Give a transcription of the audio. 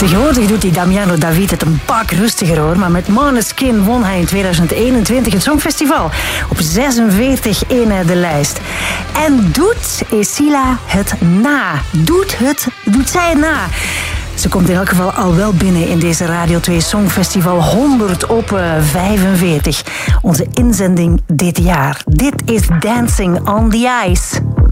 Tegenwoordig doet die Damiano David het een pak rustiger hoor. Maar met Måneskin won hij in 2021 het Songfestival. Op 46 in de lijst. En doet Esila het na? Doet zij het na? Ze komt in elk geval al wel binnen in deze Radio 2 Songfestival 100 op 45. Onze inzending dit jaar. Dit is Dancing on the Ice.